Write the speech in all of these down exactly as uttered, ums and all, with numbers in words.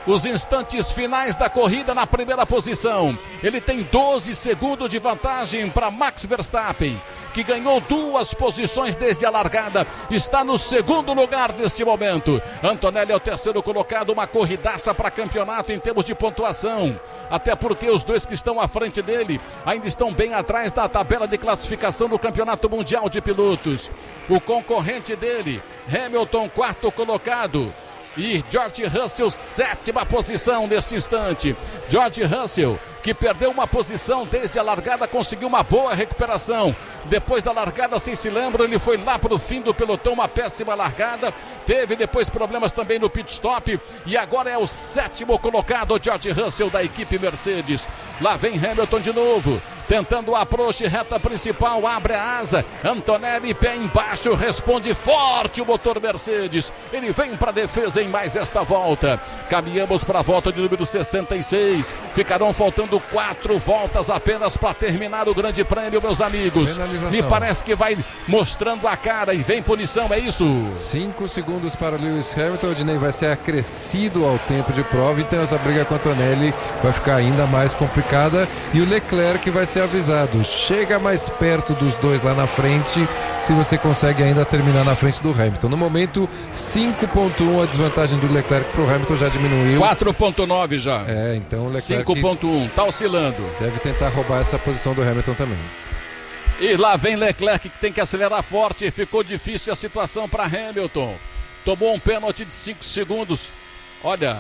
os instantes finais da corrida na primeira posição. Ele tem doze segundos de vantagem para Max Verstappen, que ganhou duas posições desde a largada, está no segundo lugar neste momento. Antonelli é o terceiro colocado, uma corridaça para campeonato em termos de pontuação, até porque os dois que estão à frente dele ainda estão bem atrás da tabela de classificação do Campeonato Mundial de Pilotos. O concorrente dele, Hamilton, quarto colocado, e George Russell, sétima posição neste instante. George Russell, que perdeu uma posição desde a largada, conseguiu uma boa recuperação. Depois da largada, se se lembra, ele foi lá para o fim do pelotão, uma péssima largada. Teve depois problemas também no pit stop. E agora é o sétimo colocado, George Russell, da equipe Mercedes. Lá vem Hamilton de novo, tentando o approach, reta principal, abre a asa. Antonelli, pé embaixo, responde forte o motor Mercedes. Ele vem para a defesa em mais esta volta. Caminhamos para a volta de número sessenta e seis. Ficarão faltando quatro voltas apenas para terminar o grande prêmio, meus amigos. Me parece que vai mostrando a cara e vem punição, é isso? Cinco segundos para Lewis Hamilton. O Dinei vai ser acrescido ao tempo de prova, então essa briga com a Antonelli vai ficar ainda mais complicada. E o Leclerc vai ser avisado, chega mais perto dos dois lá na frente, se você consegue ainda terminar na frente do Hamilton. No momento, cinco ponto um, a desvantagem do Leclerc para o Hamilton já diminuiu. quatro ponto nove já. É, então o Leclerc cinco ponto um, tá oscilando. Deve tentar roubar essa posição do Hamilton também. E lá vem Leclerc, que tem que acelerar forte. Ficou difícil a situação para Hamilton. Tomou um pênalti de cinco segundos. Olha,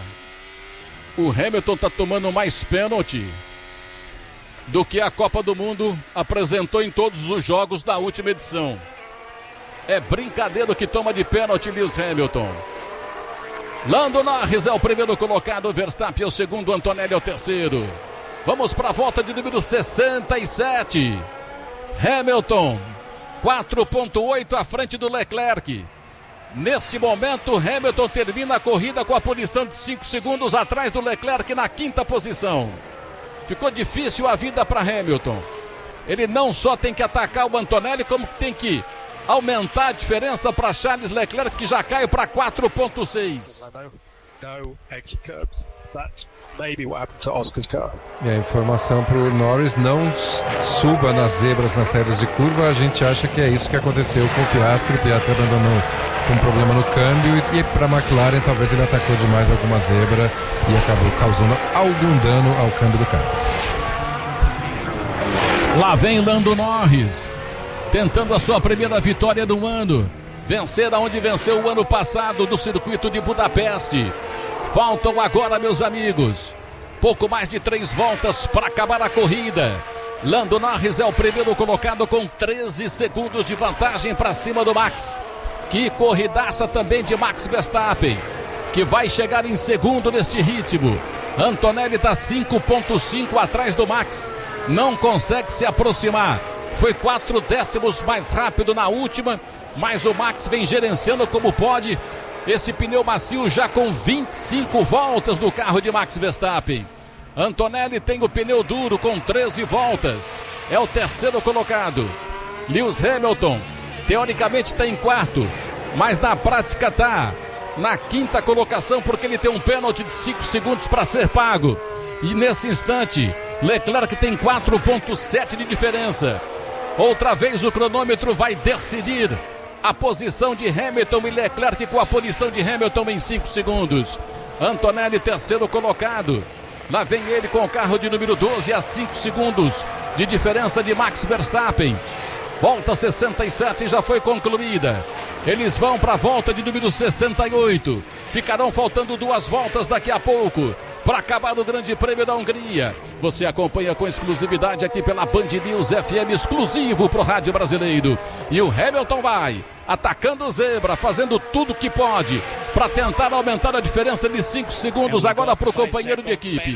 o Hamilton está tomando mais pênalti do que a Copa do Mundo apresentou em todos os jogos da última edição. É brincadeira que toma de pênalti Lewis Hamilton. Lando Norris é o primeiro colocado, Verstappen é o segundo, Antonelli é o terceiro. Vamos para a volta de número sessenta e sete. Hamilton, quatro ponto oito à frente do Leclerc. Neste momento, Hamilton termina a corrida com a punição de cinco segundos atrás do Leclerc na quinta posição. Ficou difícil a vida para Hamilton. Ele não só tem que atacar o Antonelli, como tem que aumentar a diferença para Charles Leclerc, que já cai para quatro ponto seis. E a informação para o Norris: não suba nas zebras nas saídas de curva. A gente acha que é isso que aconteceu com o Piastri. O Piastri abandonou com um problema no câmbio, e, e para a McLaren talvez ele atacou demais alguma zebra e acabou causando algum dano ao câmbio do carro. Lá vem Lando Norris, tentando a sua primeira vitória do ano. Vencer aonde venceu o ano passado do circuito de Budapeste. Faltam agora, meus amigos, pouco mais de três voltas para acabar a corrida. Lando Norris é o primeiro colocado com treze segundos de vantagem para cima do Max. Que corridaça também de Max Verstappen, que vai chegar em segundo neste ritmo. Antonelli está cinco ponto cinco atrás do Max, não consegue se aproximar. Foi quatro décimos mais rápido na última, mas o Max vem gerenciando como pode. Esse pneu macio já com vinte e cinco voltas no carro de Max Verstappen. Antonelli tem o pneu duro com treze voltas. É o terceiro colocado. Lewis Hamilton, teoricamente está em quarto, mas na prática está na quinta colocação, porque ele tem um pênalti de cinco segundos para ser pago. E nesse instante, Leclerc tem quatro ponto sete de diferença. Outra vez o cronômetro vai decidir a posição de Hamilton e Leclerc, com a punição de Hamilton em cinco segundos. Antonelli, terceiro colocado. Lá vem ele com o carro de número doze a cinco segundos de diferença de Max Verstappen. Volta sessenta e sete já foi concluída. Eles vão para a volta de número sessenta e oito. Ficarão faltando duas voltas daqui a pouco para acabar o Grande Prêmio da Hungria. Você acompanha com exclusividade aqui pela Band News F M, exclusivo pro rádio brasileiro. E o Hamilton vai atacando o zebra, fazendo tudo que pode para tentar aumentar a diferença de cinco segundos agora para o companheiro de equipe.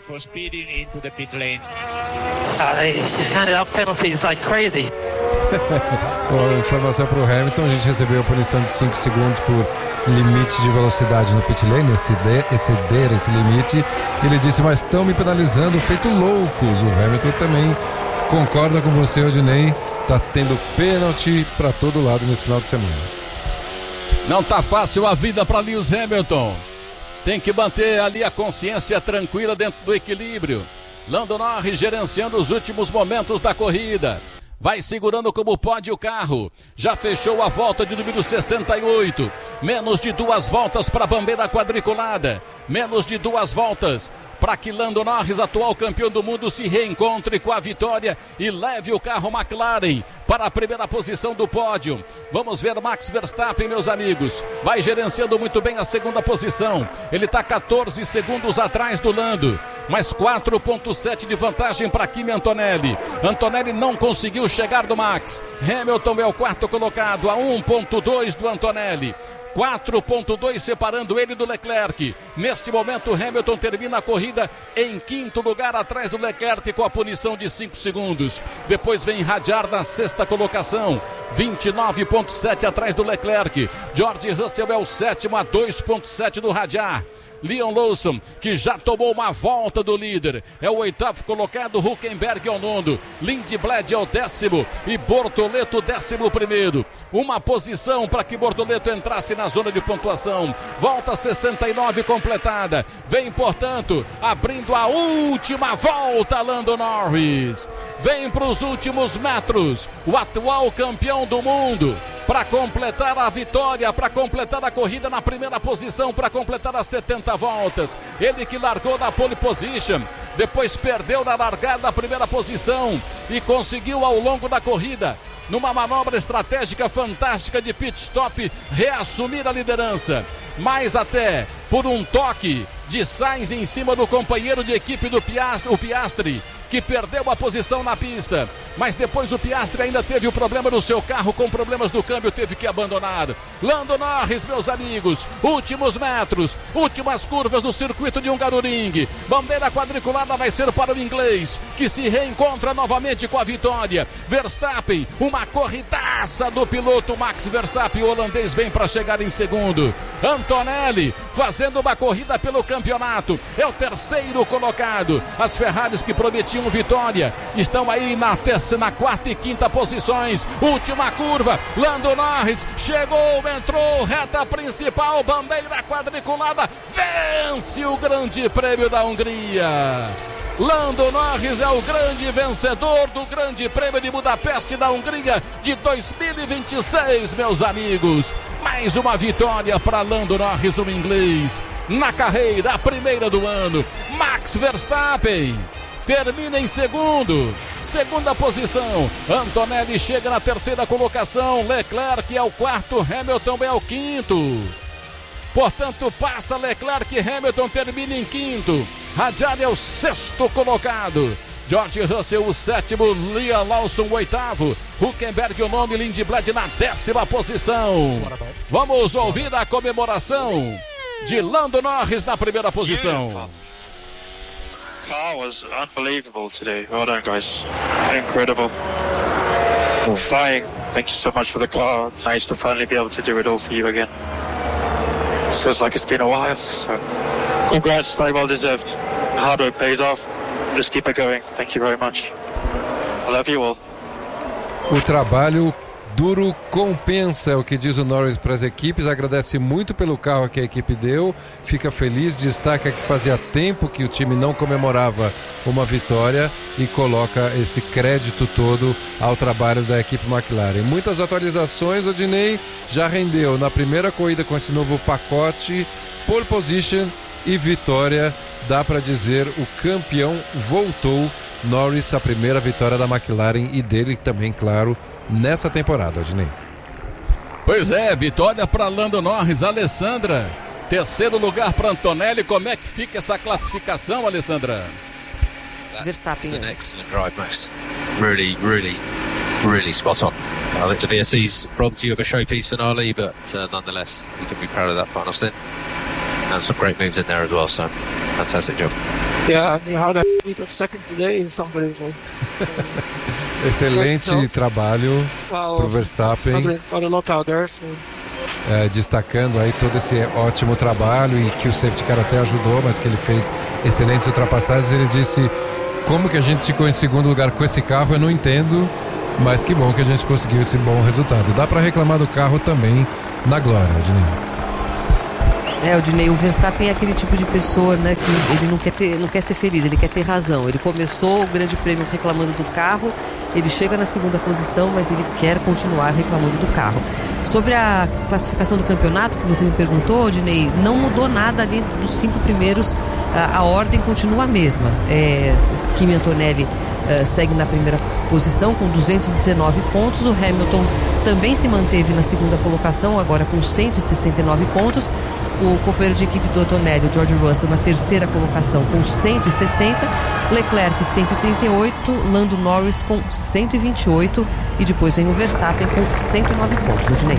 Bom, informação para o Hamilton: a gente recebeu a punição de cinco segundos por limite de velocidade no pit lane, exceder, exceder esse limite. Ele disse: mas estão me penalizando feito loucos. O Hamilton também concorda com você, Odinei. Tá tendo pênalti para todo lado nesse final de semana. Não tá fácil a vida para Lewis Hamilton. tem que manter ali a consciência tranquila dentro do equilíbrio. Lando Norris gerenciando os últimos momentos da corrida. Vai segurando como pode o carro. Já fechou a volta de número sessenta e oito. Menos de duas voltas para a bandeira quadriculada. Menos de duas voltas para que Lando Norris, atual campeão do mundo, se reencontre com a vitória e leve o carro McLaren para a primeira posição do pódio. Vamos ver Max Verstappen, meus amigos. Vai gerenciando muito bem a segunda posição. Ele está quatorze segundos atrás do Lando, mas quatro ponto sete de vantagem para Kimi Antonelli. Antonelli não conseguiu chegar do Max. Hamilton é o quarto colocado, a um ponto dois do Antonelli. quatro ponto dois separando ele do Leclerc. Neste momento, Hamilton termina a corrida em quinto lugar, atrás do Leclerc, com a punição de cinco segundos. Depois vem Hadjar na sexta colocação, vinte e nove ponto sete atrás do Leclerc. George Russell é o sétimo, a dois ponto sete do Hadjar. Liam Lawson, que já tomou uma volta do líder, é o oitavo colocado. Hülkenberg é o nono, Lindblad é o décimo e Bortoleto décimo primeiro. Uma posição para que Bortoleto entrasse na zona de pontuação. Volta sessenta e nove completada. Vem, portanto, abrindo a última volta Lando Norris. Vem para os últimos metros o atual campeão do mundo, para completar a vitória, para completar a corrida na primeira posição, para completar as setenta voltas. Ele que largou da pole position, depois perdeu na largada a primeira posição e conseguiu ao longo da corrida, numa manobra estratégica fantástica de pit stop, reassumir a liderança. Mais até por um toque de Sainz em cima do companheiro de equipe do Piastri, o Piastri, que perdeu a posição na pista, mas depois o Piastri ainda teve o problema no seu carro, com problemas do câmbio, teve que abandonar. Lando Norris, meus amigos, últimos metros, últimas curvas do circuito de Hungaroring. Bandeira quadriculada vai ser para o inglês, que se reencontra novamente com a vitória. Verstappen, uma corridaça do piloto Max Verstappen, o holandês vem para chegar em segundo. Antonelli fazendo uma corrida pelo campeonato, é o terceiro colocado. As Ferraris que prometiam vitória estão aí na terceira, na quarta e quinta posições. Última curva, Lando Norris chegou, entrou, reta principal, bandeira quadriculada, vence o Grande Prêmio da Hungria. Lando Norris é o grande vencedor do Grande Prêmio de Budapeste da Hungria de dois mil e vinte e seis, meus amigos. Mais uma vitória para Lando Norris, o inglês, na carreira, a primeira do ano. Max Verstappen termina em segundo, segunda posição. Antonelli chega na terceira colocação. Leclerc é o quarto, Hamilton é o quinto. Portanto, passa Leclerc, Hamilton termina em quinto. Hadjar é o sexto colocado. George Russell o sétimo, Liam Lawson o oitavo, Hülkenberg o nono, Lindblad na décima posição. Vamos ouvir a comemoração de Lando Norris na primeira posição. Car was unbelievable today. Well done, guys. Incredible. Well, flying. Thank you so much for the car. Nice to finally be able to do it all for you again. Feels like it's been a while. So, congrats, very well deserved. Hard work pays off. Just keep it going. Thank you very much. I love you all. O trabalho duro compensa, é o que diz o Norris para as equipes. Agradece muito pelo carro que a equipe deu, fica feliz, destaca que fazia tempo que o time não comemorava uma vitória e coloca esse crédito todo ao trabalho da equipe McLaren. Muitas atualizações, Odinei, já rendeu na primeira corrida com esse novo pacote, pole position e vitória. Dá para dizer, o campeão voltou. Norris, a primeira vitória da McLaren e dele também, claro, nessa temporada, Odinei. Pois é, vitória para Lando Norris. Alessandra, terceiro lugar para Antonelli. Como é que fica essa classificação, Alessandra? Verstappen. An excellent drive, Max. Really, really, really spot on. I think the V S C's robbed you of a showpiece finale, but uh, nonetheless, you can be proud of that final stint. And some great moves in there as well, so fantastic job. Yeah, I mean, how that we got second today is unbelievable. Excelente trabalho para o Verstappen. É, destacando aí todo esse ótimo trabalho e que o safety car até ajudou, mas que ele fez excelentes ultrapassagens. Ele disse: como que a gente ficou em segundo lugar com esse carro, eu não entendo, mas que bom que a gente conseguiu esse bom resultado. Dá para reclamar do carro também na glória, Odinei. É, o Dinei, o Verstappen é aquele tipo de pessoa, né, que ele não quer ter, não quer ser feliz, ele quer ter razão. Ele começou o Grande Prêmio reclamando do carro, ele chega na segunda posição, mas ele quer continuar reclamando do carro. Sobre a classificação do campeonato, que você me perguntou, Dinei, não mudou nada ali dos cinco primeiros, a, a ordem continua a mesma. É, Kimi Antonelli uh, segue na primeira posição com duzentos e dezenove pontos, o Hamilton também se manteve na segunda colocação, agora com cento e sessenta e nove pontos. O companheiro de equipe do Antonelli, o George Russell, na terceira colocação com cento e sessenta, Leclerc cento e trinta e oito, Lando Norris com cento e vinte e oito e depois vem o Verstappen com cento e nove pontos, Rodinei.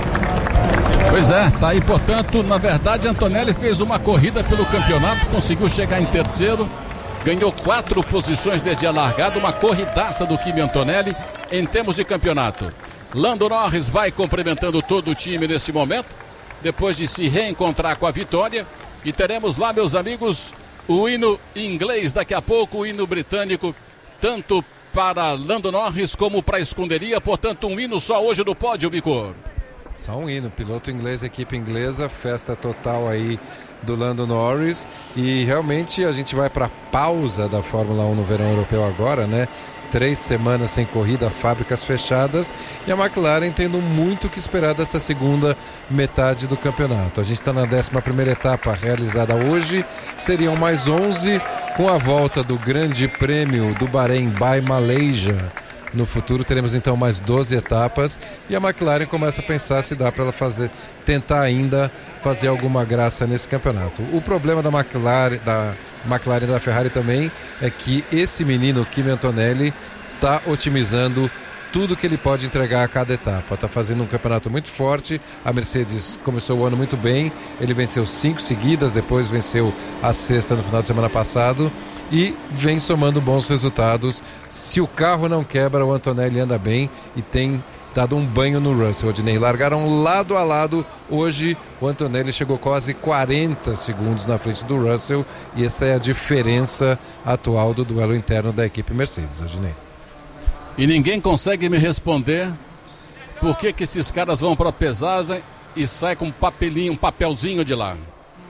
Pois é, tá aí, portanto, na verdade, Antonelli fez uma corrida pelo campeonato, conseguiu chegar em terceiro, ganhou quatro posições desde a largada, uma corridaça do Kimi Antonelli em termos de campeonato. Lando Norris vai cumprimentando todo o time nesse momento, depois de se reencontrar com a vitória, e teremos lá, meus amigos, o hino inglês daqui a pouco, o hino britânico, tanto para Lando Norris como para a escuderia, portanto um hino só hoje no pódio, Bico. Só um hino, piloto inglês, equipe inglesa, festa total aí do Lando Norris, e realmente a gente vai para a pausa da Fórmula um no verão europeu agora, né? Três semanas sem corrida, fábricas fechadas, e a McLaren tendo muito o que esperar dessa segunda metade do campeonato. A gente está na décima primeira etapa realizada hoje, seriam mais onze com a volta do Grande Prêmio do Bahrein by Malaysia. No futuro teremos então mais doze etapas, e a McLaren começa a pensar se dá para ela fazer, tentar ainda fazer alguma graça nesse campeonato. O problema da McLaren, da McLaren e da Ferrari também é que esse menino, Kimi Antonelli, está otimizando tudo que ele pode entregar a cada etapa. Está fazendo um campeonato muito forte. A Mercedes começou o ano muito bem, ele venceu cinco seguidas, depois venceu a sexta no final de semana passado e vem somando bons resultados. Se o carro não quebra, o Antonelli anda bem e tem dado um banho no Russell. Odinei, largaram lado a lado. Hoje o Antonelli chegou quase quarenta segundos na frente do Russell, e essa é a diferença atual do duelo interno da equipe Mercedes, Odinei. E ninguém consegue me responder por que que esses caras vão para a pesagem e saem com um papelinho, um papelzinho de lá.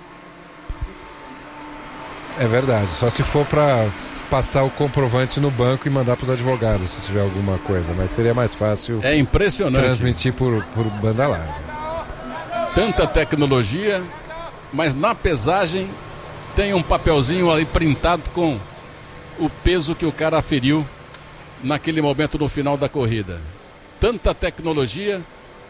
É verdade, só se for para passar o comprovante no banco e mandar para os advogados, se tiver alguma coisa, mas seria mais fácil. É impressionante transmitir por, por banda larga. Tanta tecnologia, mas na pesagem tem um papelzinho ali printado com o peso que o cara aferiu naquele momento no final da corrida. Tanta tecnologia,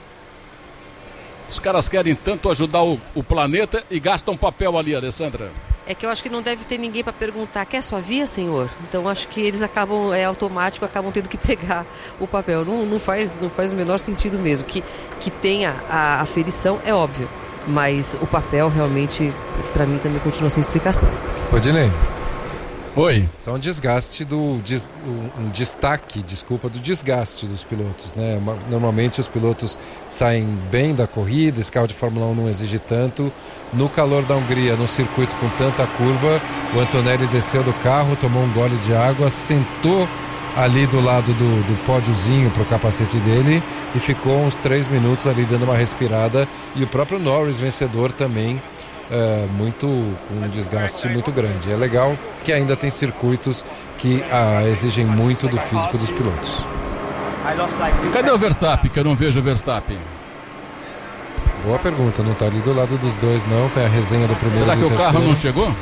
os caras querem tanto ajudar o, o planeta e gastam papel ali, Alessandra. É que eu acho que não deve ter ninguém para perguntar, quer sua via, senhor? Então acho que eles acabam, é automático, acabam tendo que pegar o papel. Não, não, faz, não faz o menor sentido mesmo. Que, que tenha a aferição é óbvio, mas o papel realmente, para mim, também continua sem explicação. Odinei. Oi. Só um desgaste do des, um destaque, desculpa, do desgaste dos pilotos, né? Normalmente os pilotos saem bem da corrida, esse carro de Fórmula um não exige tanto. No calor da Hungria, num circuito com tanta curva, o Antonelli desceu do carro, tomou um gole de água, sentou ali do lado do, do pódiozinho para o capacete dele e ficou uns três minutos ali dando uma respirada. E o próprio Norris, vencedor, também é, muito, com um desgaste muito grande. É legal que ainda tem circuitos que ah, exigem muito do físico dos pilotos. E cadê o Verstappen, que eu não vejo o Verstappen? Boa pergunta, não está ali do lado dos dois não, tem a resenha do primeiro. Será e que o terceiro. carro não chegou?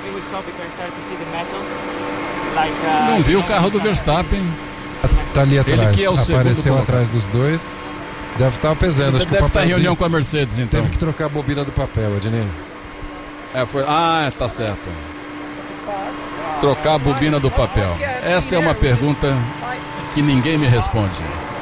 Não vi o carro do Verstappen. Está ali atrás, Ele que é o apareceu segundo atrás dos dois. Deve estar pesando, acho que deve o estar em reunião com a Mercedes, então. Teve que trocar a bobina do papel, Ednei. É, foi... Ah, tá certo. Trocar a bobina do papel. Essa é uma pergunta que ninguém me responde.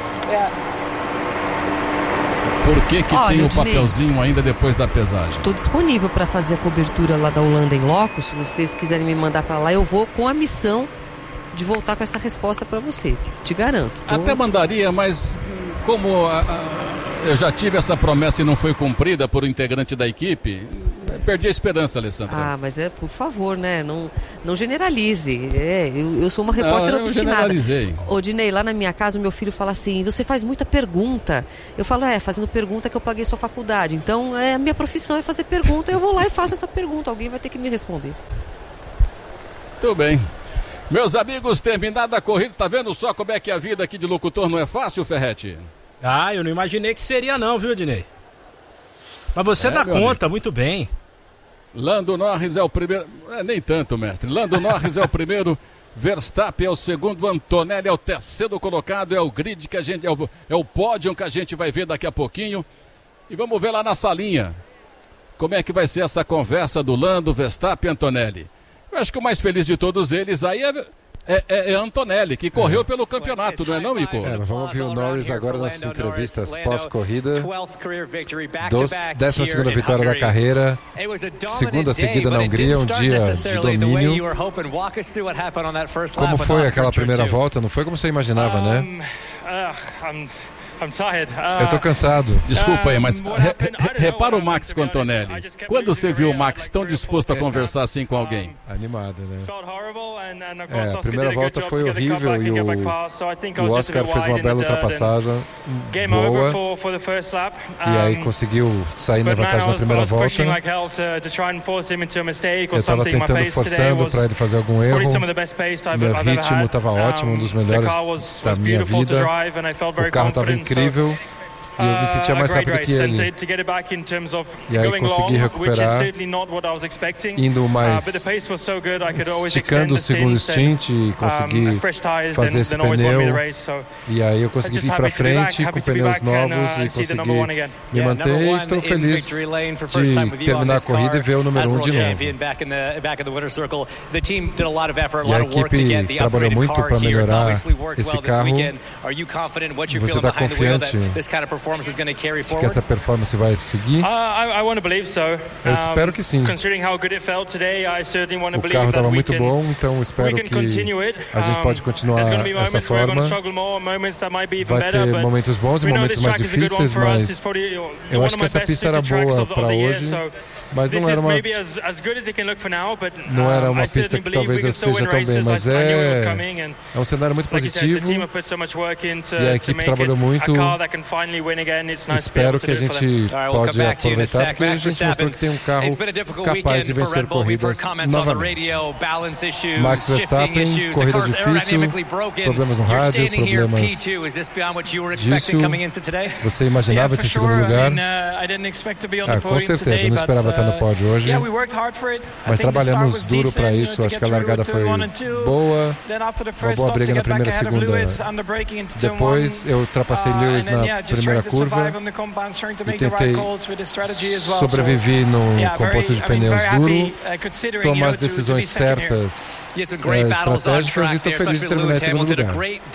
Por que que Olha, tem o Ednei, papelzinho ainda depois da pesagem? Estou disponível para fazer a cobertura lá da Holanda em loco. Se vocês quiserem me mandar para lá, eu vou com a missão de voltar com essa resposta para você. Te garanto. Tô... Até mandaria, mas como a, a, eu já tive essa promessa e não foi cumprida por um integrante da equipe, perdi a esperança, Alessandra. Ah, mas é, por favor, né? Não, não generalize. É, eu, eu sou uma repórter não, obstinada. Eu generalizei. Ô, Dinei, lá na minha casa, o meu filho fala assim, você faz muita pergunta. Eu falo, é, fazendo pergunta que eu paguei sua faculdade. Então, é, a minha profissão é fazer pergunta, eu vou lá e faço essa pergunta. Alguém vai ter que me responder. Tudo bem. Meus amigos, terminada a corrida, tá vendo só como é que a vida aqui de locutor não é fácil, Ferretti? Ah, eu não imaginei que seria não, viu, Dinei? Mas você É, dá meu conta, amigo. muito bem. Lando Norris é o primeiro... É, nem tanto, mestre. Lando Norris é o primeiro, Verstappen é o segundo, Antonelli é o terceiro colocado, é o grid que a gente... É o, é o pódio que a gente vai ver daqui a pouquinho. E vamos ver lá na salinha como é que vai ser essa conversa do Lando, Verstappen e Antonelli. Eu acho que o mais feliz de todos eles aí é, é, é, é Antonelli, que correu é. pelo campeonato, não é não, Mico? É, mas vamos ouvir o Norris agora nas entrevistas pós-corrida. décima segunda vitória da carreira, segunda seguida na Hungria, um dia de domínio. Como foi aquela primeira volta? Não foi como você imaginava, né? Eu tô cansado. Desculpa aí, mas re, re, repara o Max com o Antonelli. Quando você viu o Max tão disposto a conversar assim com alguém? Animado, né? É, a primeira volta foi horrível e o, o Oscar fez uma bela ultrapassagem boa. E aí conseguiu sair na vantagem na primeira volta. Eu estava tentando, forçando para ele fazer algum erro. Meu ritmo estava ótimo, um dos melhores da minha vida. O carro estava incrível. incrível e eu me sentia mais rápido que ele. E aí consegui recuperar, indo mais, esticando o segundo stint e consegui fazer esse pneu. E aí eu consegui ir para frente com pneus novos e consegui me manter e estou feliz de terminar a corrida e ver o número um de novo. E a equipe trabalhou muito para melhorar esse carro. Você está confiante de que essa performance vai seguir? Eu espero que sim. O carro estava muito bom, então espero que a gente pode continuar dessa forma. Vai ter momentos bons e momentos mais difíceis, mas eu acho que essa pista era boa para hoje. Mas não era uma, não era uma pista que talvez eu seja tão bem, mas é, é um cenário muito positivo e a equipe trabalhou muito. Espero que a gente pode aproveitar, porque a gente mostrou que tem um carro capaz de vencer corridas novamente. Max Verstappen, corrida difícil, problemas no rádio, problemas disso. Você imaginava esse segundo lugar? Ah, com certeza, não esperava estar no pódio hoje, mas trabalhamos duro para isso. Acho que a largada foi boa, uma boa briga na primeira e segunda. Depois eu ultrapassei Lewis na primeira curva e tentei sobreviver no composto de pneus duro, tomar as decisões certas, é, estratégicas, e estou feliz de terminar em segundo lugar.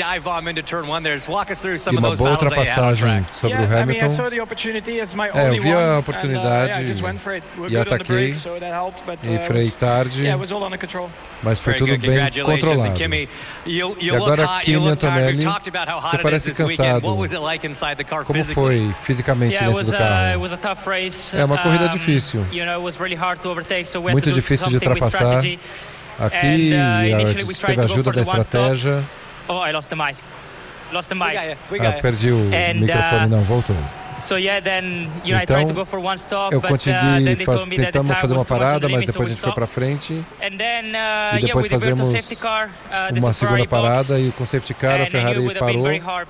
E uma boa ultrapassagem sobre o Hamilton. É, eu vi a oportunidade e ataquei e freiei tarde, mas foi tudo bem controlado. E agora, Kimi Antonelli, você parece cansado. Como foi fisicamente dentro do carro? É uma corrida difícil, muito difícil de ultrapassar. Aqui a gente teve a ajuda da estratégia. Ah, perdi o microfone, não, voltou. Então, eu consegui, faz, tentamos fazer uma parada, mas depois a gente foi para frente. E depois fazemos uma segunda parada e com safety car a Ferrari parou.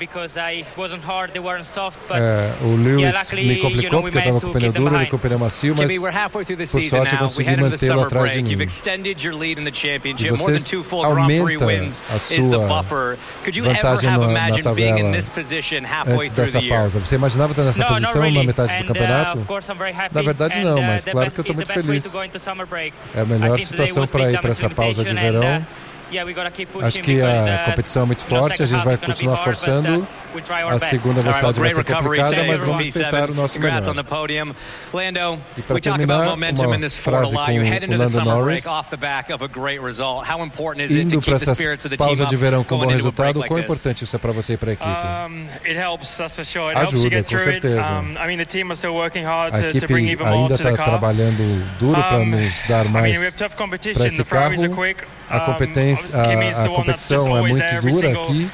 É, o Lewis me complicou porque eu estava com o pneu duro, ele com o pneu macio, mas por sorte eu consegui mantê-lo atrás de mim. E você aumenta a sua vantagem na, na tabela antes dessa pausa. Você imaginava estar nessa posição na metade do campeonato? Na verdade não, mas claro que eu estou muito feliz. É a melhor situação para ir para essa pausa de verão. Acho que a competição é muito forte, a gente vai continuar forçando. A segunda velocidade vai ser complicada, mas vamos respeitar o nosso melhor. E para terminar, uma frase com o Lando Norris. Indo para essa pausa de verão com bom resultado, quão importante isso é para você e para a equipe? Ajuda, com certeza. A equipe ainda está trabalhando duro para nos dar mais para esse carro. A, competência, a, a competição é muito dura aqui.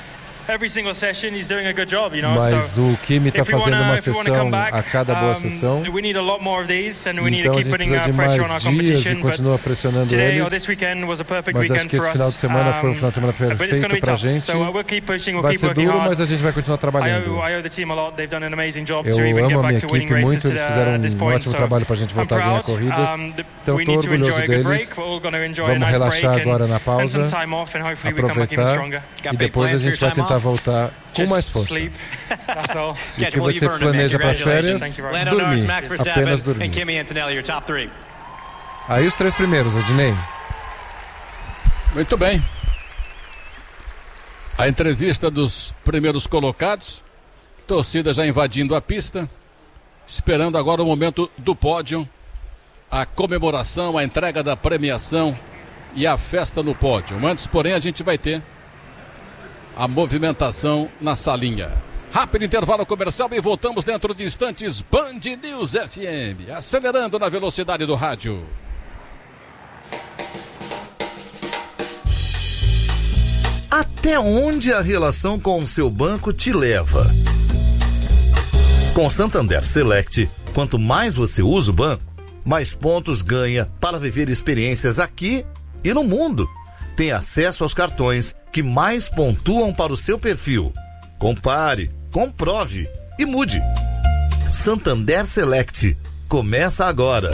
Mas o Kimi está fazendo uma sessão a cada boa sessão. Então a gente precisa de mais dias e continua pressionando eles. Mas acho que esse final de semana foi um final de semana perfeito para a gente. Vai ser duro, mas a gente vai continuar trabalhando. Eu amo a minha equipe muito, eles fizeram um ótimo trabalho para a gente voltar a ganhar corridas. Então estou orgulhoso deles. Vamos relaxar agora na pausa, aproveitar e depois a gente vai tentar voltar com mais força. E o que você planeja para as férias? Dormir, apenas dormir. Aí os três primeiros, Ednei. Muito bem. A entrevista dos primeiros colocados. Torcida já invadindo a pista. Esperando agora o momento do pódio. A comemoração, a entrega da premiação e a festa no pódio. Antes, porém, a gente vai ter a movimentação na salinha. Rápido intervalo comercial e voltamos dentro de instantes. Band News F M, acelerando na velocidade do rádio. Até onde a relação com o seu banco te leva? Com Santander Select, quanto mais você usa o banco, mais pontos ganha para viver experiências aqui e no mundo. Tem acesso aos cartões que mais pontuam para o seu perfil. Compare, comprove e mude. Santander Select. Começa agora.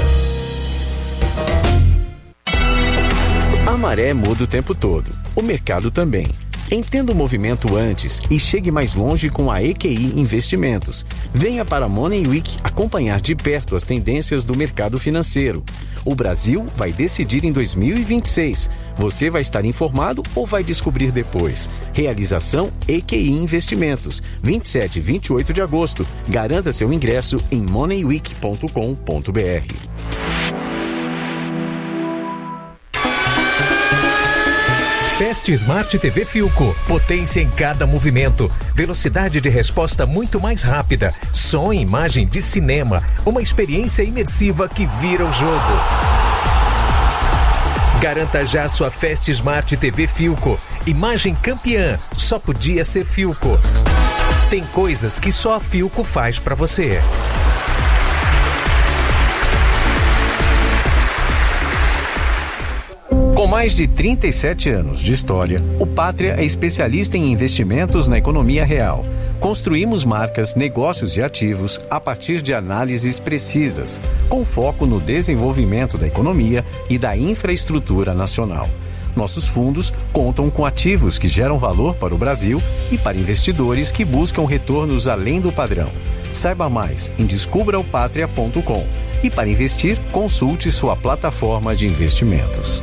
A maré muda o tempo todo. O mercado também. Entenda o movimento antes e chegue mais longe com a E Q I Investimentos. Venha para a Money Week acompanhar de perto as tendências do mercado financeiro. O Brasil vai decidir em dois mil e vinte e seis. Você vai estar informado ou vai descobrir depois? Realização E Q I Investimentos. vinte e sete e vinte e oito de agosto. Garanta seu ingresso em money week ponto com ponto b r. Fast Smart T V Philco. Potência em cada movimento. Velocidade de resposta muito mais rápida. Som e imagem de cinema. Uma experiência imersiva que vira o jogo. Garanta já sua Fast Smart T V Philco. Imagem campeã. Só podia ser Philco. Tem coisas que só a Philco faz pra você. Com mais de trinta e sete anos de história, o Pátria é especialista em investimentos na economia real. Construímos marcas, negócios e ativos a partir de análises precisas, com foco no desenvolvimento da economia e da infraestrutura nacional. Nossos fundos contam com ativos que geram valor para o Brasil e para investidores que buscam retornos além do padrão. Saiba mais em descubra o patria ponto com e para investir, consulte sua plataforma de investimentos.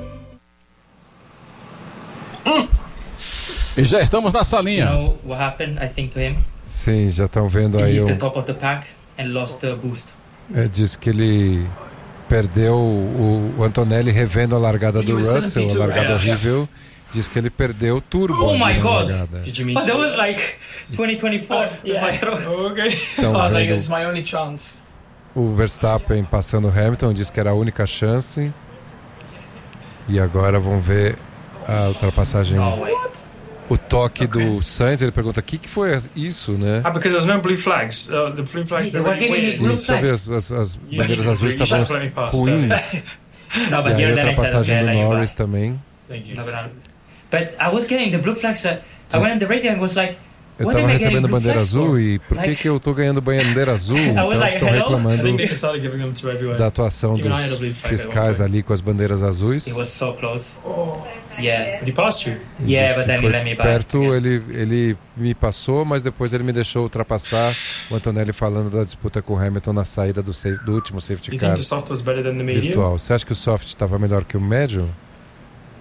E já estamos na salinha. You know what happened, I think, to him? Sim, já estão vendo aí He hit o... the top of the pack and lost the boost. É, diz que ele perdeu o, o Antonelli revendo a largada do Russell, a largada horrível. Diz que ele perdeu o turbo. Oh my God! Largada. Did you mean? Oh, that was like twenty twenty-four. Uh, yeah. Like, okay. Então, I was like, it's my only chance. O Verstappen passando o Hamilton, diz que era a única chance. E agora vamos ver a ultrapassagem. No way. O toque Okay. do Sainz, ele pergunta o que, que foi isso, né? Ah, because there's no blue flags. Uh, the blue flags They are were really giving me weird. blue E sabe, as, as, as bandeiras azuis You estavam should let me pass, ruins. No, but E aí here a then I said, ultrapassagem okay, do let you Norris back. também. Thank you. No, but, I, but I was getting the blue flags. Uh, I went in the radio and was like, Eu what tava am I getting recebendo blue bandeira flags azul for? e por que Like- que eu tô ganhando bandeira azul? Então like, eles estão hello? I reclamando think they started giving them to everyone. da atuação Even I had a dos blue flag at one fiscais point. ali com as bandeiras azuis. It was so close. Yeah. But he passed you. E Yeah, diz but que then he foi let me back perto, again. ele, ele me passou, mas depois ele me deixou ultrapassar. O Antonelli falando da disputa com o Hamilton na saída do, safe, do último safety You car think the soft was better than the medium? virtual. Você acha que o soft estava melhor que o médio? The,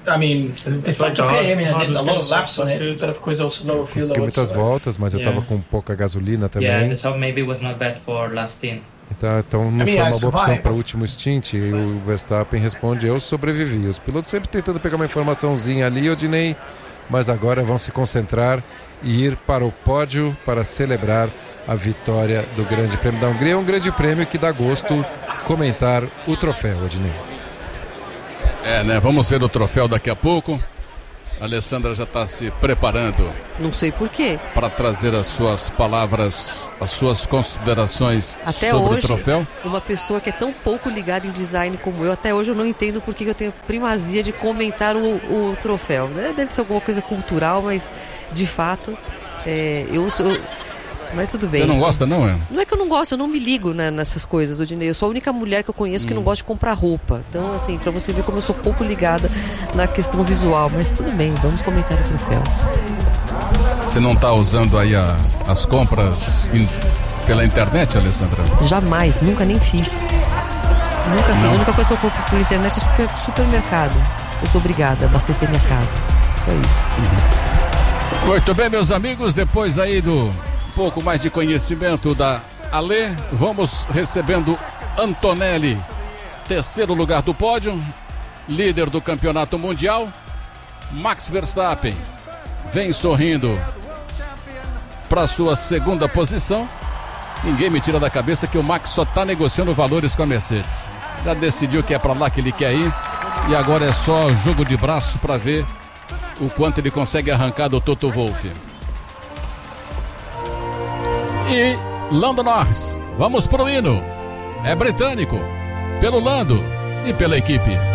I mean, It felt okay. I mean, I did a lot of laps on that's it. good, but of course also lower fuel Consegui loads. muitas so- voltas, mas eu Yeah. tava com pouca gasolina Yeah, também. the top maybe was not bad for last stint. Então, então não I mean, foi I uma boa opção survived. para o último stint. E o Verstappen responde: eu sobrevivi. Os pilotos sempre tentando pegar uma informaçãozinha ali, Odinei, mas agora vão se concentrar e ir para o pódio para celebrar a vitória do Grande Prêmio da Hungria. É um grande prêmio que dá gosto comentar o troféu, Odinei. É, né? Vamos ver o troféu daqui a pouco. A Alessandra já está se preparando Não sei por quê. para trazer as suas palavras, as suas considerações Até sobre hoje, o troféu. uma pessoa que é tão pouco ligada em design como eu, até hoje eu não entendo por que eu tenho primazia de comentar o, o troféu. né? Deve ser alguma coisa cultural, mas de fato, é, eu sou. Mas tudo bem. Você não gosta, não, é? Não é que eu não gosto, eu não me ligo né, nessas coisas, Odinei. Eu sou a única mulher que eu conheço que não gosta de comprar roupa. Então, assim, pra você ver como eu sou pouco ligada na questão visual. Mas tudo bem, vamos comentar o troféu. Você não está usando aí a- as compras in- pela internet, Alessandra? Jamais, nunca nem fiz. Nunca fiz. Não. A única coisa que eu compro por internet é super, supermercado. Eu sou obrigada a abastecer minha casa. Só isso. Muito bem, meus amigos, depois aí do pouco mais de conhecimento da Alê, vamos recebendo Antonelli, terceiro lugar do pódio, líder do campeonato mundial. Max Verstappen vem sorrindo para sua segunda posição. Ninguém me tira da cabeça que o Max só está negociando valores com a Mercedes. Já decidiu que é para lá que ele quer ir e agora é só jogo de braço para ver o quanto ele consegue arrancar do Toto Wolff. E Lando Norris, vamos pro hino. É britânico, pelo Lando e pela equipe.